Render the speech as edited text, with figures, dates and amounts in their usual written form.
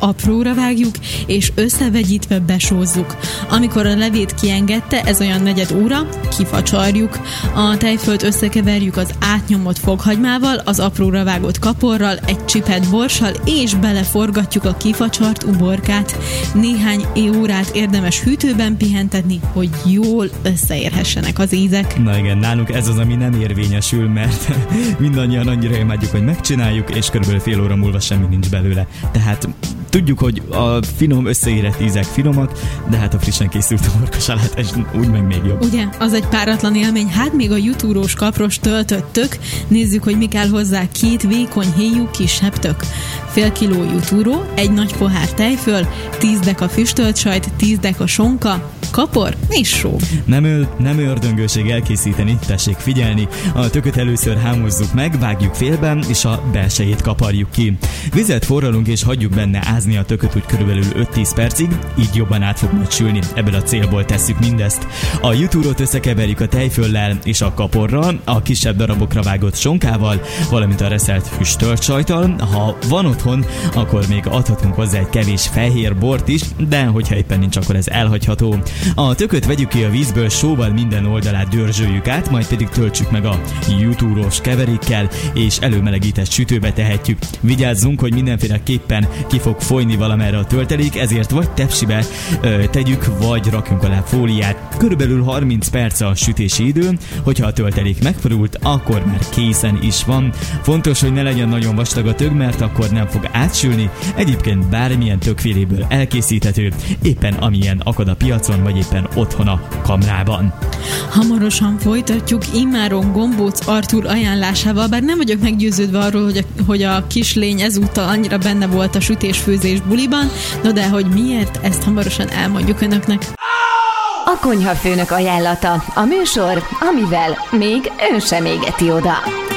apróra vágjuk, és összevegyítve besózzuk. Amikor a levét kiengedte, ez olyan negyed óra, kifacsarjuk. A tejfölt összekeverjük az átnyomott fokhagymával, az apróra vágott kaporral, egy csipet borssal, és beleforgatjuk a kifacsart uborkát. Néhány órát érdemes hűtőben pihentetni, hogy jól összeérhessenek az ízek. Na igen, nálunk ez az, ami nem érvényesül, mert mindannyian annyira imádjuk, hogy megcsináljuk, és körülbelül fél óra múlva semmi nincs belőle. Tehát tudjuk, hogy a finom összeérett ízek finomak, de hát a frissen készült uborkasalát ez úgy meg még jobb. Ugye, az egy páratlan élmény, hát még a jutúrós kapros töltött tök. Nézzük, hogy mi kell hozzá: 2 vékony héjú kisebb tök, fél kiló jutúró, 1 nagy pohár tejföl, 10 deka füstölt sajt, 10 deka sonka, kapor és só. Nem ördöngőség elkészíteni, tessék figyelni. A tököt először hámozzuk meg, vágjuk félben, és a belsejét kaparjuk ki. Vizet forralunk, és hagyjuk benne ázni a tököt úgy körülbelül 5-10 percig, így jobban át fog majd sülni. Ebből a célból tesszük mindezt. A jutúrót összekeverjük a tejföllel és a kaporral, a kisebb darabokra vágott sonkával, valamint a reszelt füstölt sajttal. Ha van otthon, akkor még adhatunk hozzá egy kevés fehér bort is, de hogyha éppen nincs, akkor ez elhagyható. A tököt vegyük ki a vízből, sóval minden oldalát dörzsöljük át, majd pedig töltsük meg a jutúrós keverékkel, és előmelegített sütőbe tehetjük. Vigyázzunk, hogy mindenféleképpen ki fog folyni valamerre a töltelék, ezért vagy tepsibe tegyük, vagy rakjunk alá fóliát. Körülbelül 30 perc a sütési idő, hogyha a töltelék megforult, akkor már készen is van. Fontos, hogy ne legyen nagyon vastag a tök, mert akkor nem fog átsülni. Egyébként bármilyen tökféléből elkészíthető, éppen amilyen akad a piacon, vagy éppen otthon a kamrában. Hamarosan folytatjuk immáron Gombóc Artúr ajánlásával, bár nem vagyok meggyőződve arról, hogy a kislény ezúttal annyira benne volt a sütés-főzés buliban, no de hogy miért, ezt hamarosan elmondjuk önöknek. A konyhafőnök ajánlata, a műsor, amivel még ön sem égeti oda.